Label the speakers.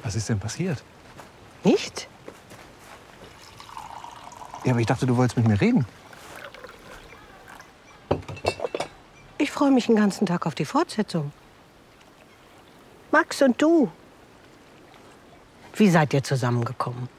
Speaker 1: Was ist denn passiert?
Speaker 2: Nicht?
Speaker 1: Ja, aber ich dachte, du wolltest mit mir reden.
Speaker 2: Ich freue mich den ganzen Tag auf die Fortsetzung. Max und du. Wie seid ihr zusammengekommen?